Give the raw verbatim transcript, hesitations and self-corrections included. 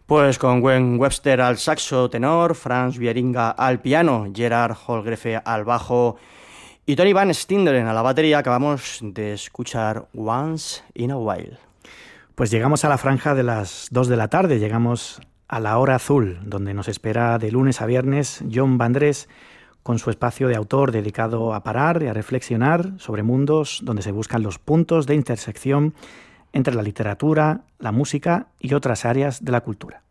Pues con Gwen Webster al saxo tenor, Franz Wieringa al piano, Gerard Holgrefe al bajo y Tony Van Stinderen a la batería, acabamos de escuchar Once in a While. Pues llegamos a la franja de las dos de la tarde, llegamos a la hora azul, donde nos espera de lunes a viernes Jon Vandrés con su espacio de autor dedicado a parar y a reflexionar sobre mundos donde se buscan los puntos de intersección entre la literatura, la música y otras áreas de la cultura.